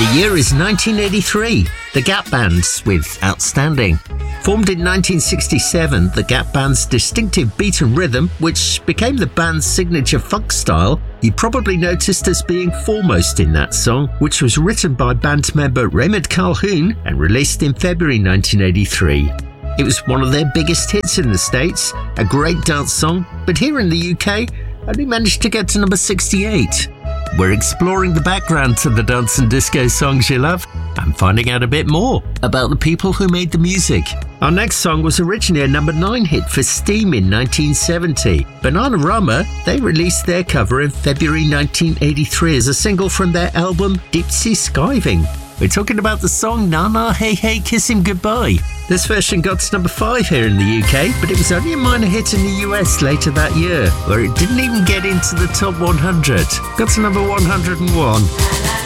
The year is 1983. The Gap Bands with Outstanding. Formed in 1967, the Gap Band's distinctive beat and rhythm, which became the band's signature funk style, you probably noticed as being foremost in that song, which was written by band member Raymond Calhoun and released in February 1983. It was one of their biggest hits in the States, a great dance song, but here in the UK, only managed to get to number 68. We're exploring the background to the dance and disco songs you love and finding out a bit more about the people who made the music. Our next song was originally a number 9 hit for Steam in 1970. Bananarama, they released their cover in February 1983 as a single from their album Deep Sea Skiving. We're talking about the song Na Na Hey Hey Kiss Him Goodbye. This version got to number 5 here in the UK, but it was only a minor hit in the US later that year, where it didn't even get into the top 100. Got to number 101.